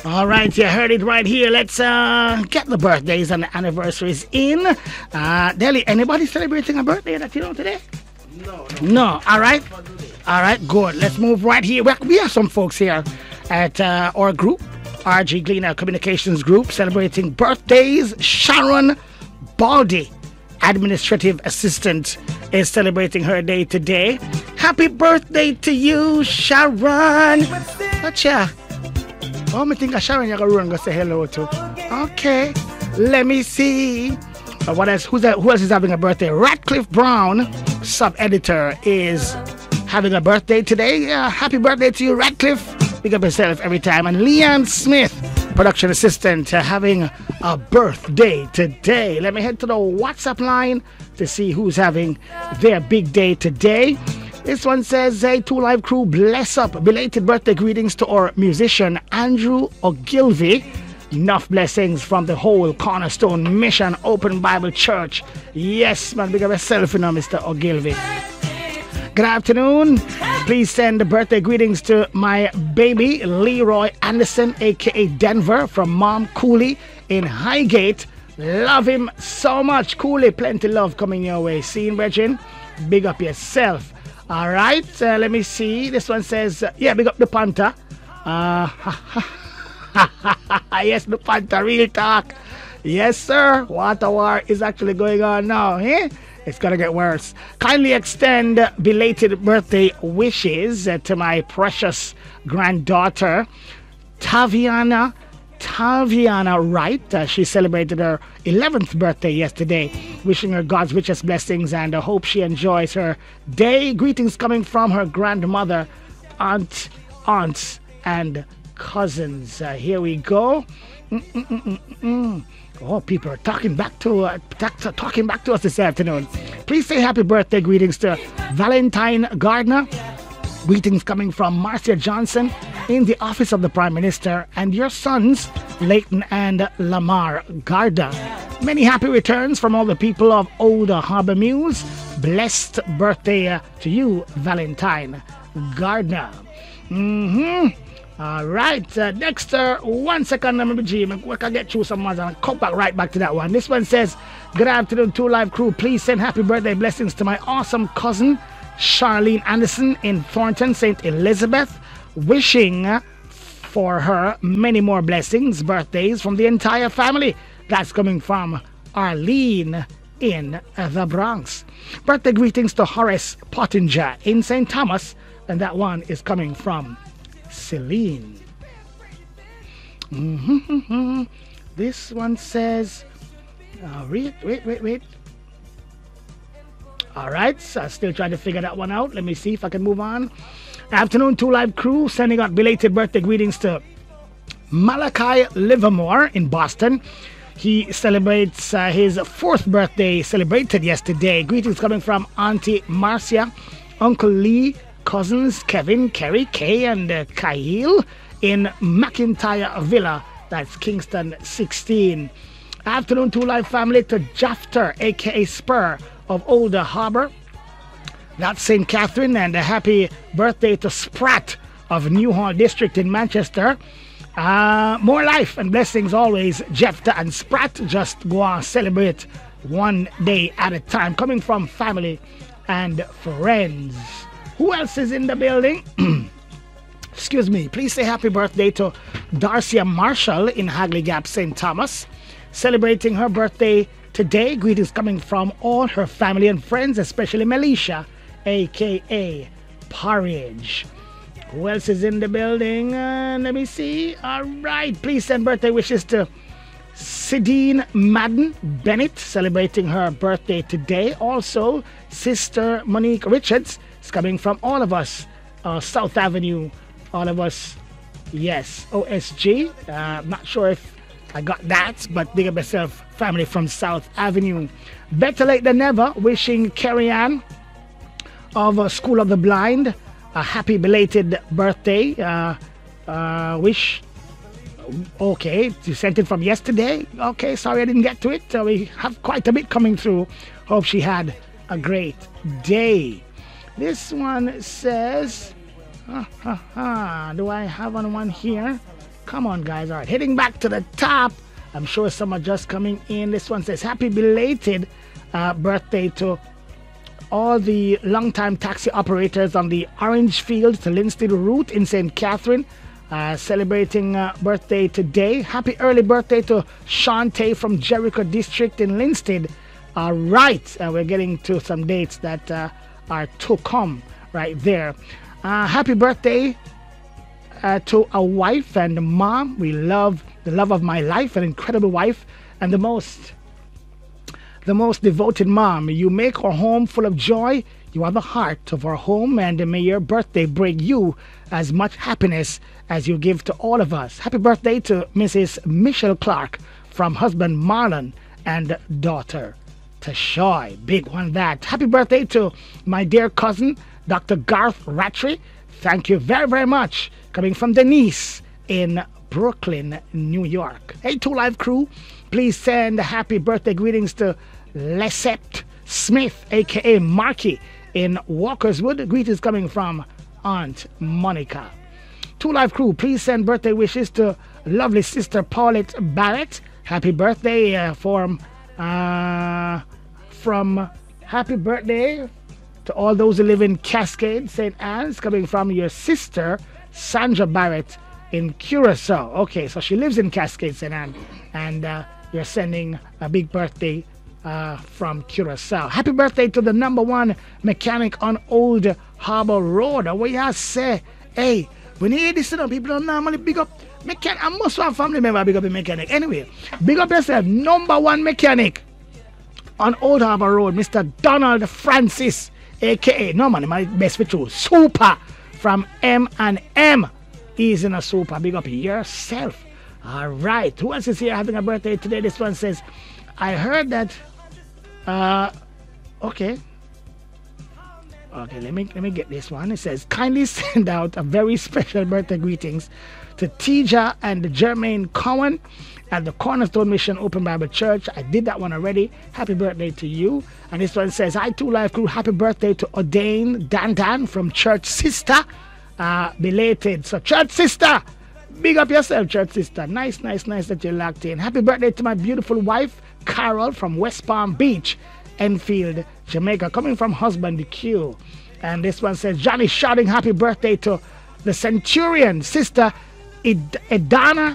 All right, you heard it right here. Let's get the birthdays and the anniversaries in. Deli, anybody celebrating a birthday that you know today? No. All right. All right, good. Let's move right here. We have some folks here at our group, RG Gleaner Communications Group, celebrating birthdays. Sharon Baldy, administrative assistant, is celebrating her day today. Happy birthday to you, Sharon. Gotcha. Oh, I think Sharon you're going to say hello to. Okay, let me see. What else? Who else is having a birthday? Radcliffe Brown, sub-editor, is having a birthday today. Happy birthday to you, Radcliffe. Big up yourself every time. And Leanne Smith, production assistant, having a birthday today. Let me head to the WhatsApp line to see who's having their big day today. This one says, hey, 2 Live crew, bless up. Belated birthday greetings to our musician, Andrew Ogilvy. Enough blessings from the whole Cornerstone Mission Open Bible Church. Yes, man, big up yourself, you know, Mr. Ogilvy. Good afternoon. Please send the birthday greetings to my baby, Leroy Anderson, a.k.a. Denver, from Mom Cooley in Highgate. Love him so much. Cooley, plenty love coming your way. Seeing, Regin? Big up yourself. All right, let me see. This one says, big up the Panther. Yes, the Panther, real talk. Yes, sir. Water war is actually going on now, eh? It's gonna get worse. Kindly extend belated birthday wishes to my precious granddaughter, Taviana Wright. She celebrated her 11th birthday yesterday. Wishing her God's richest blessings and I hope she enjoys her day. Greetings coming from her grandmother, aunts, and cousins. Here we go. Oh, people are talking back to us this afternoon. Please say happy birthday greetings to Valentine Gardner. Greetings coming from Marcia Johnson in the office of the Prime Minister and your sons, Leighton and Lamar Garda. Many happy returns from all the people of Old Harbour Mills. Blessed birthday to you, Valentine Gardner. All right, Dexter, 1 second, we can get through some ones and come back to that one. This one says, good afternoon, 2 Live crew. Please send happy birthday blessings to my awesome cousin, Charlene Anderson in Thornton, St. Elizabeth. Wishing for her many more blessings, birthdays from the entire family. That's coming from Arlene in the Bronx. Birthday greetings to Horace Pottinger in St. Thomas, and that one is coming from Celine. This one says, wait. All right, so still trying to figure that one out. Let me see if I can move on. Afternoon, 2 Live crew, sending out belated birthday greetings to Malachi Livermore in Boston. He celebrates his 4th birthday, celebrated yesterday. Greetings coming from Auntie Marcia, Uncle Lee, cousins Kevin, Kerry, Kay, and Kyle in McIntyre Villa. That's Kingston 16. Afternoon, 2 Live family to Jafter, a.k.a. Spur of Older Harbour. That's St. Catherine, and a happy birthday to Spratt of Newhall District in Manchester. More life and blessings always, Jefta and Spratt. Just go on, celebrate one day at a time. Coming from family and friends. Who else is in the building? Excuse me. Please say happy birthday to Darcia Marshall in Hagley Gap, St. Thomas. Celebrating her birthday today. Greetings coming from all her family and friends, especially Melisha, a.k.a. Porridge. Who else is in the building? Let me see. All right. Please send birthday wishes to Sidine Madden Bennett, celebrating her birthday today. Also, Sister Monique Richards is coming from all of us. South Avenue. All of us. Yes. OSG. Not sure if I got that, but big up myself. Family from South Avenue. Better late than never. Wishing Carrie Ann of School of the Blind a happy belated birthday wish. Okay, you sent it from yesterday. Okay, sorry I didn't get to it. We have quite a bit coming through. Hope she had a great day. This one says, do I have one here? Come on, guys. All right, heading back to the top. I'm sure some are just coming in. This one says, happy belated birthday to all the longtime taxi operators on the Orange Field to Linstead route in St. Catherine. Celebrating birthday today. Happy early birthday to Shante from Jericho District in Linstead. All right, we're getting to some dates that are to come right there. Happy birthday to a wife and mom. We love the love of my life, an incredible wife, and the most devoted mom. You make our home full of joy. You are the heart of our home, and may your birthday bring you as much happiness as you give to all of us. Happy birthday to Mrs. Michelle Clark from husband Marlon and daughter Tashoy. Big one that. Happy birthday to my dear cousin, Dr. Garth Rattray. Thank you very, very much. Coming from Denise in Brooklyn, New York. Hey, 2 Live crew, please send happy birthday greetings to Lessept Smith, a.k.a. Marky, in Walkerswood. Greetings coming from Aunt Monica. 2 Live crew, please send birthday wishes to lovely sister Paulette Barrett. Happy birthday from happy birthday to all those who live in Cascade, St. Anne's, coming from your sister Sandra Barrett in Curacao. Okay, so she lives in Cascade, St. Anne, and you're sending a big birthday from Curacao. Happy birthday to the #1 mechanic on Old Harbor Road. What you say? Hey, when you hear this, people don't normally big up mechanic. I must have family member big up a mechanic. Anyway, big up yourself. #1 mechanic on Old Harbor Road, Mr. Donald Francis, a.k.a. no man, my best with you, Super from M&M. He's in a super. Big up yourself. All right. Who else is here having a birthday today? This one says, I heard that. Okay, let me get this one. It says, kindly send out a very special birthday greetings to Tija and Jermaine Cohen at the Cornerstone Mission Open Bible Church. I did that one already. Happy birthday to you. And this one says, hi, 2 Live crew. Happy birthday to Ordain Dan from Church Sister. Belated. So, Church Sister, big up yourself, Church Sister. Nice that you're locked in. Happy birthday to my beautiful wife, Carol from West Palm Beach, Enfield, Jamaica, coming from husband Q. And this one says, Johnny shouting happy birthday to the Centurion, Sister Edana